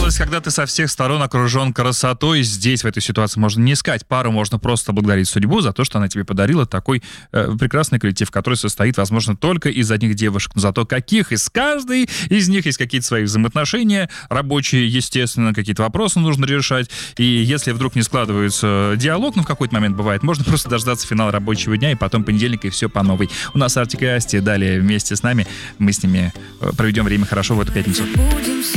казалось, когда ты со всех сторон окружен красотой, здесь, в этой ситуации, можно не искать пару, можно просто благодарить судьбу за то, что она тебе подарила такой прекрасный коллектив, который состоит, возможно, только из одних девушек. Но зато каких? Из каждой из них есть какие-то свои взаимоотношения, рабочие, естественно, какие-то вопросы нужно решать. И если вдруг не складывается диалог, в какой-то момент бывает, можно просто дождаться финала рабочего дня, и потом понедельник, и все по новой. У нас Артик и Асти далее вместе с нами. Мы с ними проведем время хорошо в эту пятницу.